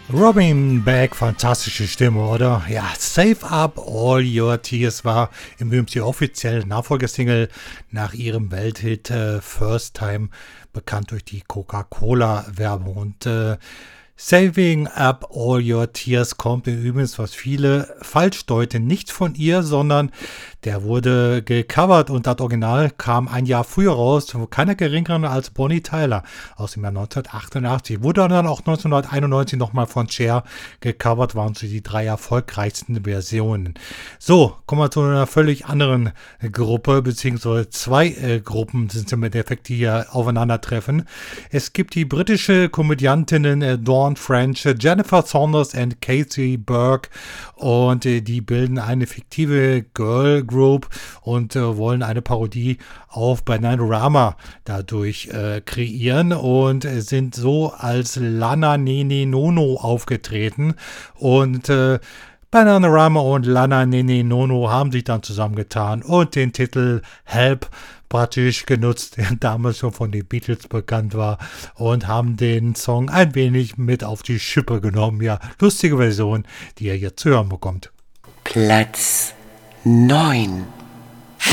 Robin Beck, fantastische Stimme, oder? Ja, Save Up All Your Tears war im übrigens die offizielle Nachfolgesingle nach ihrem Welthit First Time, bekannt durch die Coca-Cola-Werbung. Und Saving Up All Your Tears kommt übrigens, was viele falsch deuten, nicht von ihr, sondern der wurde gecovert und das Original kam ein Jahr früher raus, von keiner geringeren als Bonnie Tyler aus dem Jahr 1988. Wurde dann auch 1991 nochmal von Cher gecovert, waren so die drei erfolgreichsten Versionen. So, kommen wir zu einer völlig anderen Gruppe, beziehungsweise zwei Gruppen sind es im Endeffekt, die hier aufeinandertreffen. Es gibt die britische Komödiantinnen Dawn French, Jennifer Saunders und Casey Burke und die bilden eine fiktive Girl Group und wollen eine Parodie auf Bananarama dadurch kreieren und sind so als Lana Nene Nono aufgetreten und Bananarama und Lana Nene Nono haben sich dann zusammengetan und den Titel Help praktisch genutzt, der damals schon von den Beatles bekannt war, und haben den Song ein wenig mit auf die Schippe genommen. Ja, lustige Version, die ihr jetzt zu hören bekommt. Platz 9.